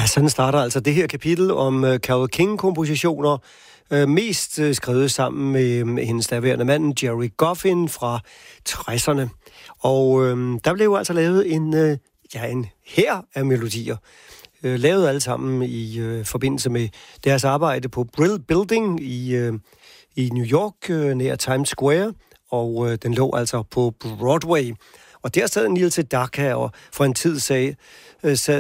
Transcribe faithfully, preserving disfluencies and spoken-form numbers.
Ja, sådan starter altså det her kapitel om uh, Carole King-kompositioner, uh, mest uh, skrevet sammen med, med hendes daværende mand, Jerry Goffin fra tresserne. Og uh, der blev altså lavet en, uh, ja, en hær af melodier, uh, lavet alle sammen i uh, forbindelse med deres arbejde på Brill Building i, uh, i New York, uh, nær Times Square, og uh, den lå altså på Broadway. Og der sad Neil Sedaka og for en tid sag, sad